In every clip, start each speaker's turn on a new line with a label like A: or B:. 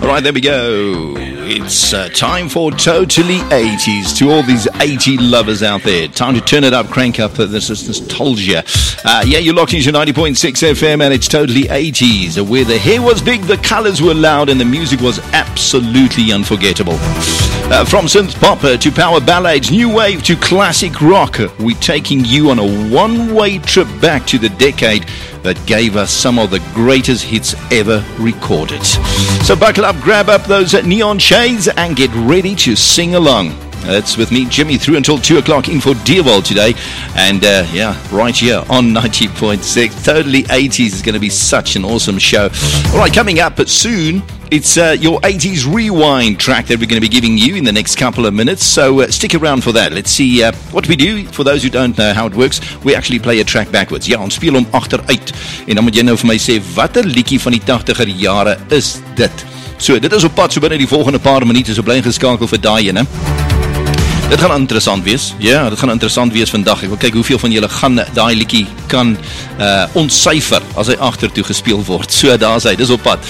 A: Right, there we go. It's time for Totally 80s. To all these 80 lovers out there, time to turn it up, crank up this nostalgia. You're locked into 90.6 FM and it's Totally 80s, where the hair was big, the colors were loud, and the music was absolutely unforgettable. From synth pop to power ballads, new wave to classic rock, we're taking you on a one-way trip back to the decade that gave us some of the greatest hits ever recorded. So buckle up, grab up those neon shades and get ready to sing along. That's with me, Jimmy, through until 2 o'clock in for Dearworld today. And right here on 90.6, Totally 80s is going to be such an awesome show. All right, coming up soon, it's your 80s rewind track that we're going to be giving you in the next couple of minutes. So stick around for that. Let's see what we do. For those who don't know how it works, we actually play a track backwards. Ja, ons speel hom agteruit. En dan moet jy nou vir my sê, watter liedjie van die 80er jare is dit? So, dit is op pad so binne die volgende paar minute, so bly ingeskakel vir daai ene. Dit gaan interessant wees. Ja, dit gaan interessant wees vandag. Ek wil kyk hoeveel van julle gaan daai liedjie kan ontsyfer as hy agtertoe gespeel word. So, daar's hy, dis op pad.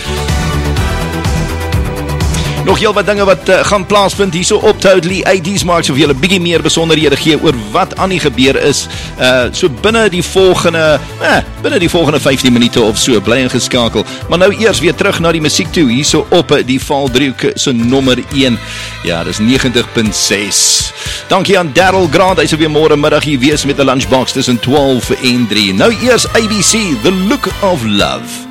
A: Nog heel wat dinge wat gaan plaasvind hier so op Totally 80s, maak so vir julle bietjie meer besonderhede gee oor wat aan die gebeur is. So binne die volgende 15 minute of so, bly ingeskakel. Maar nou eers weer terug na die musiek toe, hier so op die Valdriehoek se nommer 1. Ja, dis 90.6. Dankie aan Daryl Grant, hy sal weer môre middag hier wees met 'n lunchbox tussen 12 en 3. Nou eers ABC, The Look of Love.